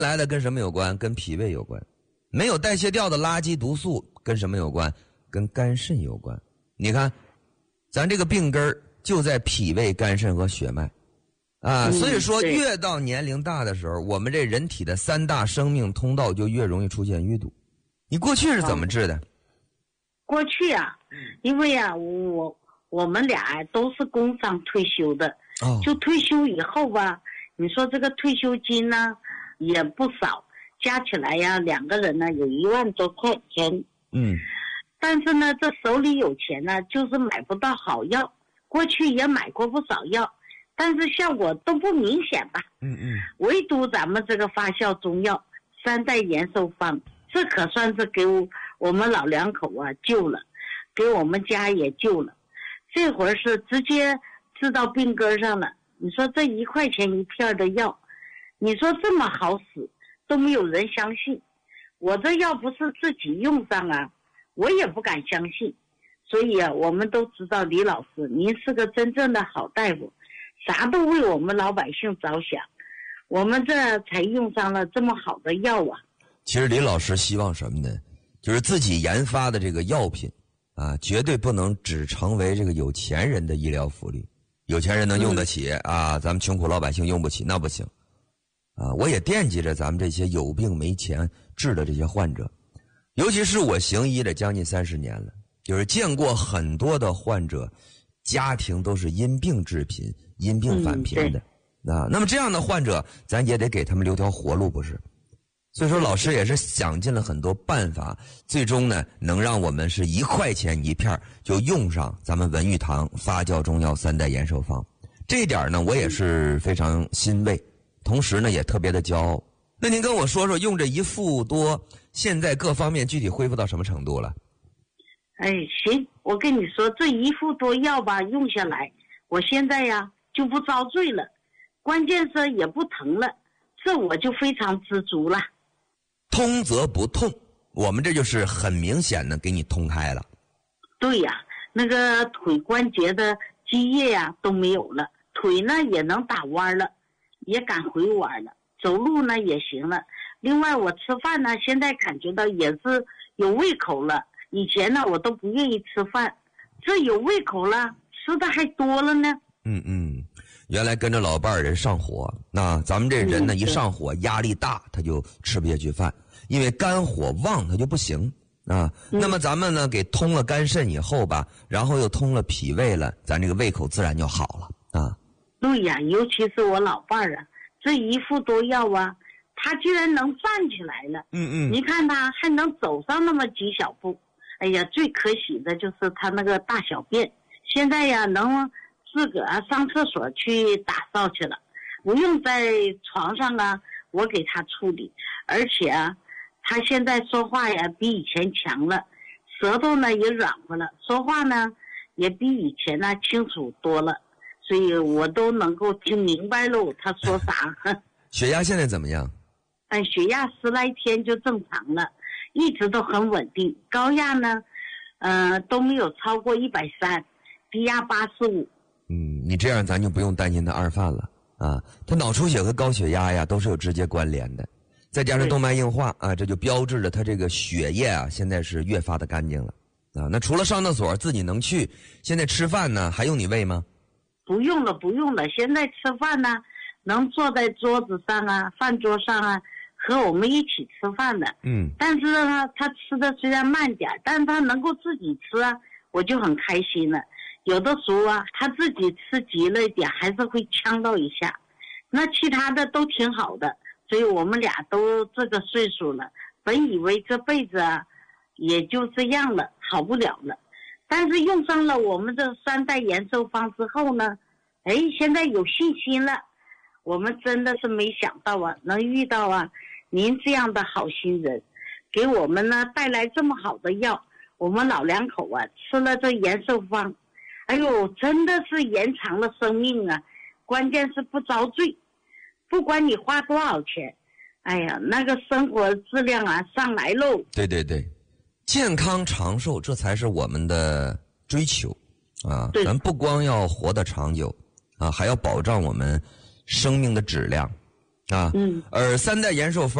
来的跟什么有关？跟脾胃有关。没有代谢掉的垃圾毒素跟什么有关？跟肝肾有关。你看，咱这个病根儿就在脾胃、肝肾和血脉啊。所以说，越到年龄大的时候，我们这人体的3大生命通道就越容易出现淤堵。你过去是怎么治的？ 过去啊，因为啊，我们俩都是工伤退休的，就退休以后吧，你说这个退休金呢也不少，加起来呀，2个人呢有1万多块钱。但是呢，这手里有钱呢，就是买不到好药。过去也买过不少药，但是效果都不明显吧。唯独咱们这个发酵中药3代延寿方，这可算是给我们老两口啊救了，给我们家也救了。这会儿是直接治到病根上了。你说这1块钱1片的药，你说这么好使，都没有人相信。我这要不是自己用上啊，我也不敢相信。所以啊，我们都知道李老师您是个真正的好大夫，啥都为我们老百姓着想，我们这才用上了这么好的药啊。 其实李老师希望什么呢？就是自己研发的这个药品啊，绝对不能只成为这个有钱人的医疗福利。有钱人能用得起啊，咱们穷苦老百姓用不起，那不行啊！我也惦记着咱们这些有病没钱治的这些患者，尤其是我行医的将近30年了，就是见过很多的患者，家庭都是因病致贫、因病返贫的啊。那么这样的患者，咱也得给他们留条活路，不是？所以说，老师也是想尽了很多办法，最终呢，能让我们是1块钱1片就用上咱们文玉堂发酵中药3代延寿方。这一点呢，我也是非常欣慰，同时呢，也特别的骄傲。那您跟我说说，用这1副多，现在各方面具体恢复到什么程度了？ 行，我跟你说，这1副多药吧，用下来，我现在呀就不遭罪了，关键是也不疼了，这我就非常知足了。 通则不痛，我们这就是很明显的给你通开了。 对呀，那个腿关节的积液呀都没有了，腿呢也能打弯了，也敢回弯了，走路呢也行了。另外我吃饭呢，现在感觉到也是有胃口了，以前呢我都不愿意吃饭，这有胃口了，吃的还多了呢。 原来跟着老伴儿人上火，那咱们这人呢，一上火压力大，他就吃不下去饭，因为肝火旺他就不行啊。那么咱们呢给通了肝肾以后吧，然后又通了脾胃了，咱这个胃口自然就好了啊。 对呀，尤其是我老伴儿啊，这1副多药啊，他居然能站起来了。你看他还能走上那么几小步。哎呀，最可喜的就是他那个大小便，现在呀能自个儿上厕所去打扫去了，不用在床上啊我给他处理。而且啊，他现在说话呀比以前强了，舌头呢也软和了，说话呢也比以前呢清楚多了，所以我都能够听明白喽他说啥。 血压现在怎么样？ 血压10来天就正常了，一直都很稳定。高压呢都没有超过130，低压85。 你这样咱就不用担心他二犯了啊。他脑出血和高血压呀都是有直接关联的，再加上动脉硬化啊，这就标志着他这个血液啊现在是越发的干净了啊。那除了上厕所自己能去，现在吃饭呢还用你喂吗？ 不用了，现在吃饭呢能坐在桌子上啊，饭桌上啊，和我们一起吃饭的。但是呢他吃的虽然慢点，但是他能够自己吃啊，我就很开心了。有的时候啊，他自己吃急了一点，还是会呛到一下。那其他的都挺好的，所以我们俩都这个岁数了，本以为这辈子啊，也就这样了，好不了了。但是用上了我们这3代延寿方之后呢，现在有信心了。我们真的是没想到啊，能遇到啊您这样的好心人，给我们呢带来这么好的药。我们老两口啊吃了这延寿方，哎呦，真的是延长了生命啊！关键是不遭罪，不管你花多少钱，哎呀，那个生活质量啊上来喽。 对，健康长寿这才是我们的追求啊！咱不光要活得长久啊，还要保障我们生命的质量啊。而3代延寿方